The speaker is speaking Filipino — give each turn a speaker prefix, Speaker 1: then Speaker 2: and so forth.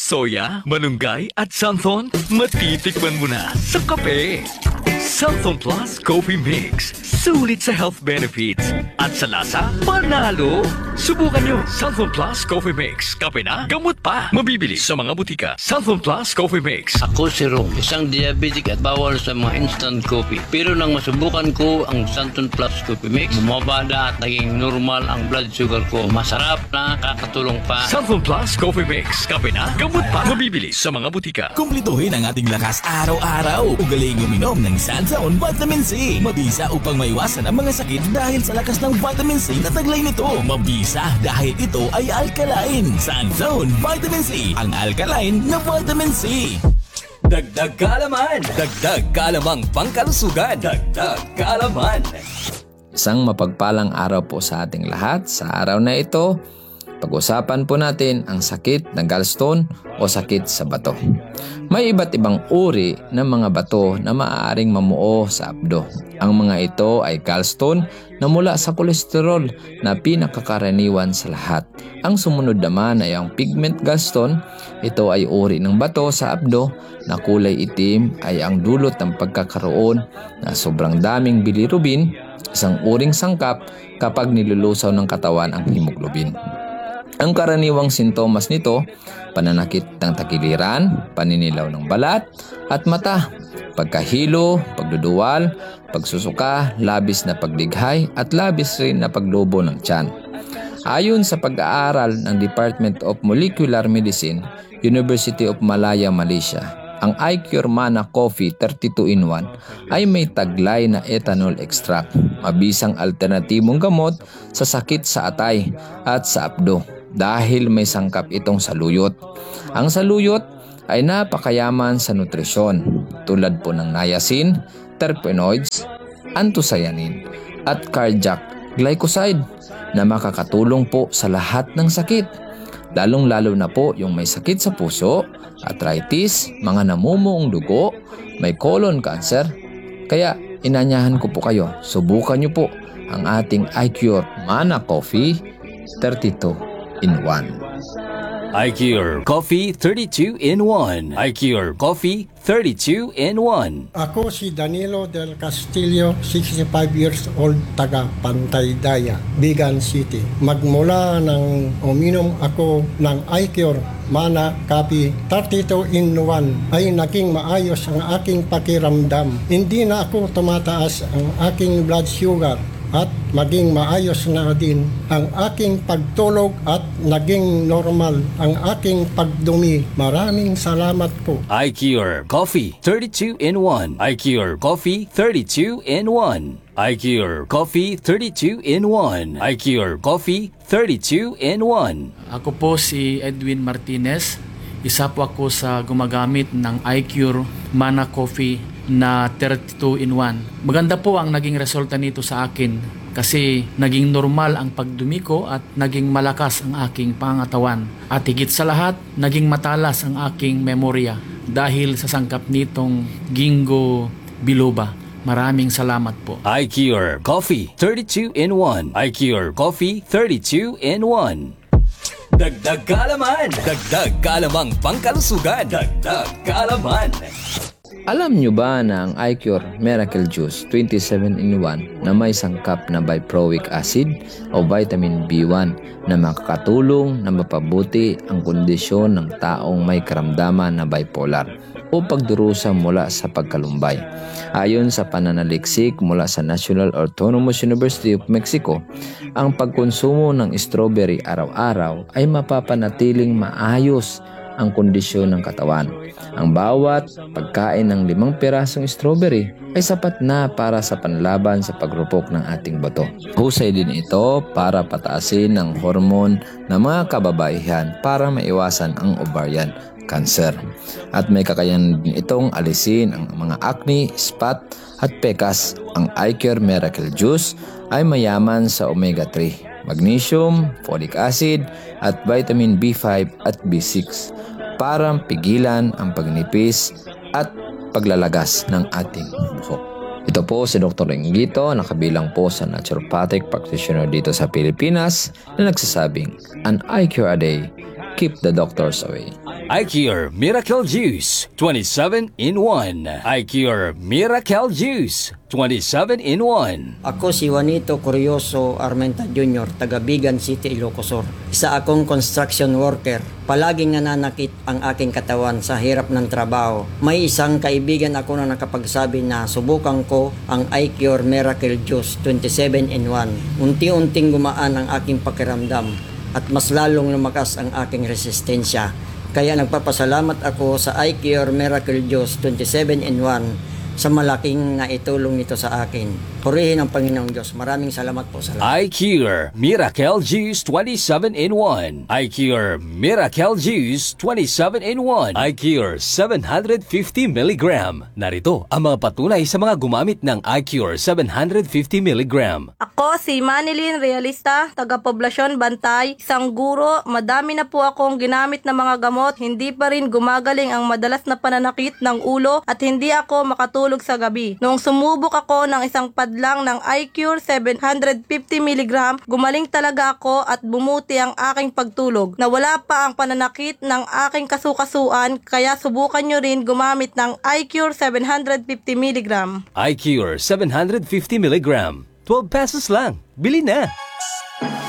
Speaker 1: soya, malunggay at santhon, matitikman mo na sa kape. Santhon Plus Coffee Mix. Sulit sa health benefits. At sa lasa, panalo. Subukan nyo. Santhon Plus Coffee Mix. Kape na, gamot pa. Mabibili sa mga butika. Santhon Plus Coffee Mix.
Speaker 2: Ako si Rom, isang diabetic at bawal sa mga instant coffee. Pero nang masubukan ko ang Santhon Plus Coffee Mix, bumaba na at naging normal ang blood sugar ko. Masarap na, kakatulong pa.
Speaker 1: Santhon Plus Coffee Mix. Kape na, gamot pa. Mabibili sa mga butika.
Speaker 3: Kumpletuhin ang ating lakas araw-araw. Ugaling uminom ng Sanzone Vitamin C. Mabisa upang maiwasan ang mga sakit dahil sa lakas ng vitamin C na taglay nito. Mabisa dahil ito ay alkaline. Sanzone Vitamin C, ang alkaline na vitamin C. Dagdag kaalaman. Dagdag kaalamang pangkalusugan. Dagdag kaalaman.
Speaker 4: Isang mapagpalang araw po sa ating lahat. Sa araw na ito, pag-usapan po natin ang sakit ng gallstone o sakit sa bato. May iba't ibang uri ng mga bato na maaaring mamuo sa abdo. Ang mga ito ay gallstone na mula sa kolesterol na pinakakaraniwan sa lahat. Ang sumunod naman ay ang pigment gallstone. Ito ay uri ng bato sa abdo na kulay itim ay ang dulot ng pagkakaroon na sobrang daming bilirubin, isang uring sangkap kapag nilulusaw ng katawan ang hemoglobin. Ang karaniwang sintomas nito, pananakit ng takiliran, paninilaw ng balat at mata, pagkahilo, pagduduwal, pagsusuka, labis na pagdighay at labis rin na paglobo ng tiyan. Ayon sa pag-aaral ng Department of Molecular Medicine, University of Malaya, Malaysia, ang iCure Mana Coffee 32-in-1 ay may taglay na ethanol extract, mabisang alternatibong gamot sa sakit sa atay at sa abdo dahil may sangkap itong saluyot. Ang saluyot ay napakayaman sa nutrisyon tulad po ng niacin, terpenoids, anthocyanin at cardiac glycoside na makakatulong po sa lahat ng sakit. Lalong-lalo na po yung may sakit sa puso, arthritis, mga namumuong dugo, may colon cancer. Kaya inanyahan ko po kayo, subukan nyo po ang ating iCure Mana Coffee 32-in-1.
Speaker 3: iCure Coffee 32-in-1. iCure Coffee 32-in-1.
Speaker 5: Ako si Danilo del Castillo, 65 years old, taga Pantaydaya, Bigan City. Magmula nang uminom ako ng iCure Mana Coffee 32-in-1 ay naging maayos ang aking pakiramdam. Hindi na ako tumataas ang aking blood sugar at maging maayos na din ang aking pagtulog at naging normal ang aking pagdumi. Maraming salamat po.
Speaker 3: iCure Coffee 32-in-1. iCure Coffee 32-in-1. iCure Coffee 32-in-1. iCure Coffee 32-in-1.
Speaker 6: Ako po si Edwin Martinez. Isa po ako sa gumagamit ng iCure Mana Coffee na 32-in-1. Maganda po ang naging resulta nito sa akin kasi naging normal ang pagdumi ko at naging malakas ang aking pangatawan. At higit sa lahat, naging matalas ang aking memorya dahil sa sangkap nitong Ginkgo biloba. Maraming salamat po.
Speaker 3: iCure Coffee 32-in-1. iCure Coffee 32-in-1. Dagdag kaalaman. Dagdag kaalamang pangkalusugan. Dagdag kaalaman.
Speaker 4: Alam nyo ba na ang iCure Miracle Juice 27-in-1 na may sangkap na biproic acid o vitamin B1 na makakatulong na mapabuti ang kondisyon ng taong may karamdaman na bipolar o pagdurusa mula sa pagkalumbay. Ayon sa pananaliksik mula sa National Autonomous University of Mexico, ang pagkonsumo ng strawberry araw-araw ay mapapanatiling maayos ang kondisyon ng katawan. Ang bawat pagkain ng 5 pirasong strawberry ay sapat na para sa panlaban sa pagrupok ng ating bato. Husay din ito para pataasin ang hormone ng mga kababaihan para maiwasan ang ovarian cancer. At may kakayanan din itong alisin ang mga acne, spot at pekas. Ang iCure Miracle Juice ay mayaman sa omega-3, magnesium, folic acid at vitamin B5 at B6 para pigilan ang pagnipis at paglalagas ng ating buhok. Ito po si Dr. Engito, nakabilang po sa naturopathic practitioner dito sa Pilipinas na nagsasabing, an iCure a day keep the doctors away.
Speaker 7: iCure Miracle Juice 27 in 1. iCure Miracle Juice 27 in 1.
Speaker 8: Ako si Juanito Curioso Armenta Jr., taga Bigan City, Ilocos Sur. Isa akong construction worker. Palaging nananakit ang aking katawan sa hirap ng trabaho. May isang kaibigan ako na nakapagsabi na subukan ko ang iCure Miracle Juice 27 in 1. Unti-unting gumaan ang aking pakiramdam at mas lalong lumakas ang aking resistensya. Kaya nagpapasalamat ako sa iCure Miracle Juice 27 in 1 sa malaking naitulong nito sa akin. Purihin ang Panginoong Diyos. Maraming salamat po sa lahat.
Speaker 7: iCure Miracle Juice 27 in 1. iCure Miracle Juice 27 in 1. iCure 750 mg. Narito ang mga patunay sa mga gumamit ng iCure 750 mg.
Speaker 9: Ako si Manilyn Realista, taga-poblasyon Bantay, isang guro. Madami na po akong ginamit na mga gamot, hindi pa rin gumagaling ang madalas na pananakit ng ulo at hindi ako makatulog sa gabi. Noong sumubok ako ng isang padlang ng iCure 750 mg, gumaling talaga ako at bumuti ang aking pagtulog. Nawala pa ang pananakit ng aking kasukasuan, kaya subukan nyo rin gumamit ng iCure 750 mg.
Speaker 7: iCure 750 mg. 12 pesos lang. Bili na!